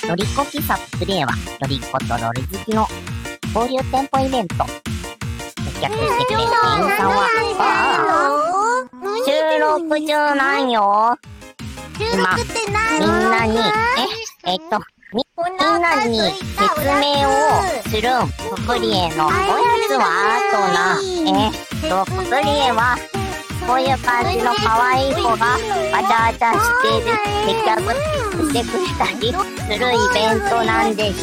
ロリコ喫茶プレイは、ロリコとロル好きの交流店舗イベント。接客してくれる店員さんは、収録中なんよ。今、みんなに、みんなに説明をするん。ププリエのおやつはププリエは、こういう感じの可愛い子がわちゃわちゃしてる接客してくれたりするイベントなんでし